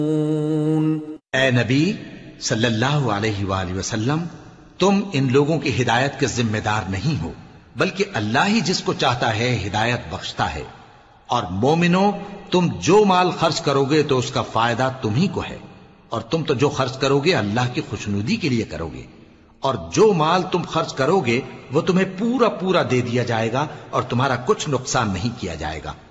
ए नबी सल्लल्लाहु अलैहि वसल्लम, तुम इन लोगों की हिदायत के जिम्मेदार नहीं हो, बल्कि अल्लाह ही जिसको चाहता है हिदायत बख्शता है। और मोमिनो, तुम जो माल खर्च करोगे तो उसका फायदा तुम्ही को है, और तुम तो जो खर्च करोगे अल्लाह की खुशनुदी के लिए करोगे, और जो माल तुम खर्च करोगे वो तुम्हें पूरा पूरा दे दिया जाएगा और तुम्हारा कुछ नुकसान नहीं किया जाएगा।